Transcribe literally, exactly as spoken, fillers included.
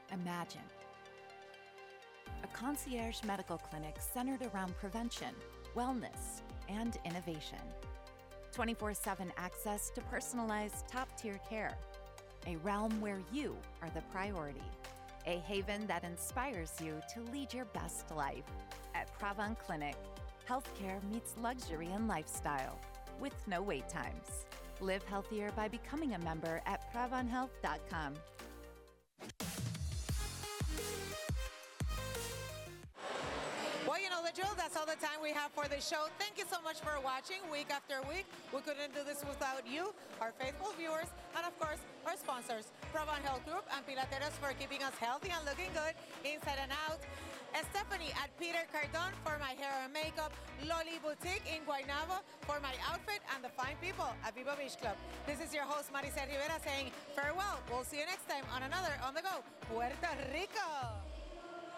Imagine a concierge medical clinic centered around prevention, wellness, and innovation. twenty-four seven access to personalized top-tier care. A realm where you are the priority. A haven that inspires you to lead your best life. At Pravon Clinic, healthcare meets luxury and lifestyle with no wait times. Live healthier by becoming a member at pravon health dot com. Well, you know the drill. That's all the time we have for the show. Thank you so much for watching week after week. We couldn't do this without you, our faithful viewers, and of course, our sponsors, Pravon Health Group and Pilateros for keeping us healthy and looking good inside and out. Stephanie at Peter Cardone for my hair and makeup. Loli Boutique in Guaynabo for my outfit, and the fine people at Viva Beach Club. This is your host, Maricel Rivera, saying farewell. We'll see you next time on another On The Go, Puerto Rico.